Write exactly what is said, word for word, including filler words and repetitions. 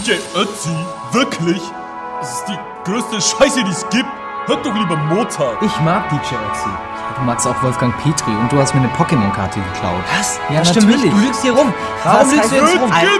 D J Ötzi? Wirklich? Das ist die größte Scheiße, die es gibt. Hört doch lieber Mozart. Ich mag D J Ötzi. Ja, du magst auch Wolfgang Petri und du hast mir eine Pokémon-Karte geklaut. Was? Ja, das stimmt natürlich. nicht. Du lügst hier rum. Warum Was lügst heißt du jetzt das? rum? Geht